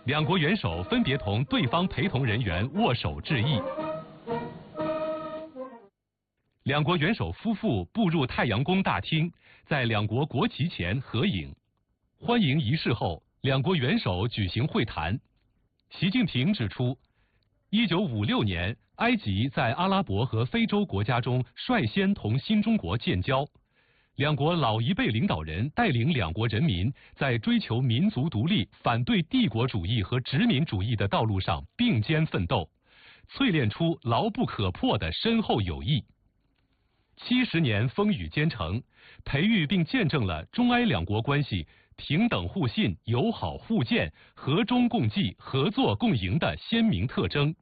两国元首分别同对方陪同人员握手致意。两国元首夫妇步入太阳宫大厅，在两国国旗前合影。欢迎仪式后，两国元首举行会谈。习近平指出，1956年，埃及在阿拉伯和非洲国家中率先同新中国建交。两国老一辈领导人带领两国人民在追求民族独立、反对帝国主义和殖民主义的道路上并肩奋斗，淬炼出牢不可破的深厚友谊。70年风雨兼程，培育并见证了中埃两国关系平等互信、友好互鉴、和衷共济、合作共赢的鲜明特征。